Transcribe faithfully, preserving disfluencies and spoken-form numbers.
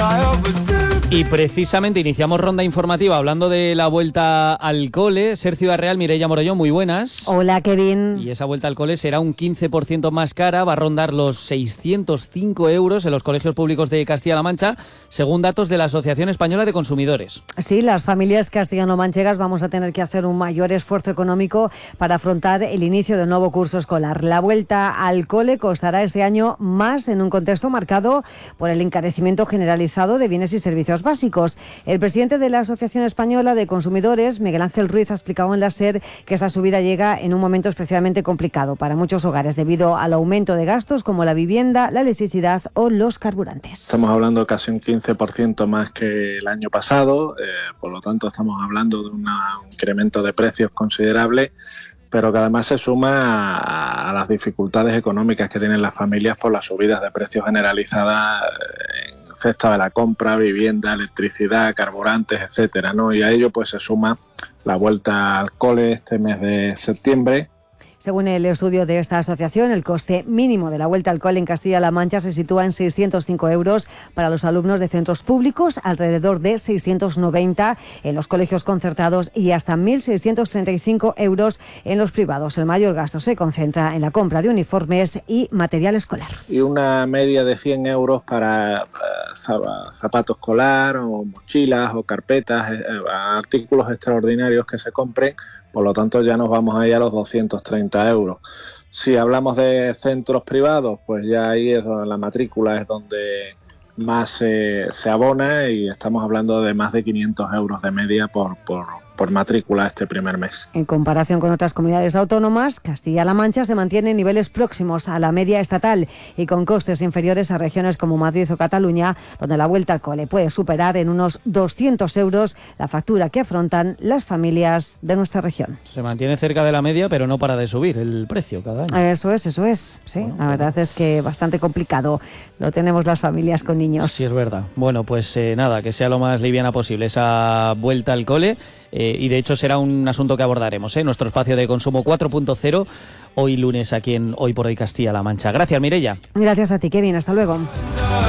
Y precisamente iniciamos ronda informativa hablando de la vuelta al cole. Ser Ciudad Real, Mireia Morollón, muy buenas. Hola, Kevin. Y esa vuelta al cole será un quince por ciento más cara, va a rondar los seiscientos cinco euros en los colegios públicos de Castilla-La Mancha, según datos de la Asociación Española de Consumidores. Sí, las familias castellano-manchegas vamos a tener que hacer un mayor esfuerzo económico para afrontar el inicio del nuevo curso escolar. La vuelta al cole costará este año más en un contexto marcado por el encarecimiento generalizado de bienes y servicios básicos. El presidente de la Asociación Española de Consumidores, Miguel Ángel Ruiz, ha explicado en la SER que esta subida llega en un momento especialmente complicado para muchos hogares debido al aumento de gastos como la vivienda, la electricidad o los carburantes. Estamos hablando de casi un quince por ciento más que el año pasado, eh, por lo tanto estamos hablando de una, un incremento de precios considerable, pero que además se suma a, a las dificultades económicas que tienen las familias por las subidas de precios generalizadas en cesta de la compra, vivienda, electricidad, carburantes, etcétera, ¿no? Y a ello pues se suma la vuelta al cole este mes de septiembre. Según el estudio de esta asociación, el coste mínimo de la vuelta al cole en Castilla-La Mancha se sitúa en seiscientos cinco euros para los alumnos de centros públicos, alrededor de seiscientos noventa en los colegios concertados y hasta mil seiscientos treinta y cinco euros en los privados. El mayor gasto se concentra en la compra de uniformes y material escolar. Y una media de cien euros para uh, zapato escolar o mochilas o carpetas, eh, artículos extraordinarios que se compren. Por lo tanto, ya nos vamos ahí a los doscientos treinta euros. Si hablamos de centros privados, pues ya ahí es donde la matrícula es donde más se, se abona y estamos hablando de más de quinientos euros de media por, por, por matrícula este primer mes. En comparación con otras comunidades autónomas, Castilla-La Mancha se mantiene en niveles próximos a la media estatal y con costes inferiores a regiones como Madrid o Cataluña, donde la vuelta al cole puede superar en unos doscientos euros la factura que afrontan las familias de nuestra región. Se mantiene cerca de la media, pero no para de subir el precio cada año. Eso es, eso es. Sí, bueno, la verdad es que bastante complicado lo tenemos las familias con niños. Sí, es verdad. Bueno, pues eh, nada, que sea lo más liviana posible esa vuelta al cole. Eh, y de hecho será un asunto que abordaremos en ¿eh? nuestro espacio de consumo cuatro punto cero hoy lunes aquí en Hoy por Hoy Castilla-La Mancha. Gracias, Mireia. Gracias a ti, Kevin. Hasta luego.